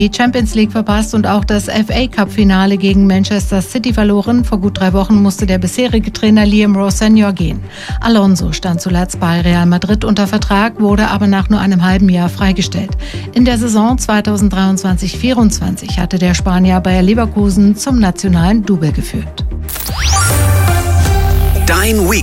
die Champions League verpasst und auch das FA-Cup-Finale gegen Manchester City verloren. Vor gut 3 Wochen musste der bisherige Trainer Liam Rowe Senior gehen. Alonso stand zuletzt bei Real Madrid unter Vertrag, wurde aber nach nur einem halben Jahr freigestellt. In der Saison 2023/24 hatte der Spanier Bayer Leverkusen zum nationalen Double geführt. Dein